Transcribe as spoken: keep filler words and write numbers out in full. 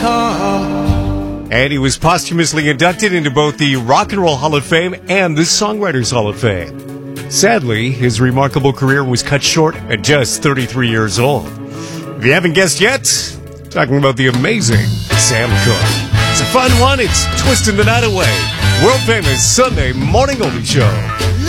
And he was posthumously inducted into both the Rock and Roll Hall of Fame and the Songwriters Hall of Fame. Sadly, his remarkable career was cut short at just thirty-three years old. If you haven't guessed yet, talking about the amazing Sam Cooke. It's a fun one. It's Twisting the Night Away. World famous Sunday morning oldie show.